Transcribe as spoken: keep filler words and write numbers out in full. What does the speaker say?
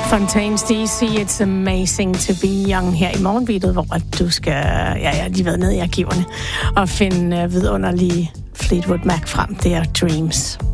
Fontaines D C, It's Amazing to Be Young her i morgenbeatet, hvor du skal, ja, jeg har lige været nede i arkiverne og finde vidunderlige Fleetwood Mac frem. Det er Dreams.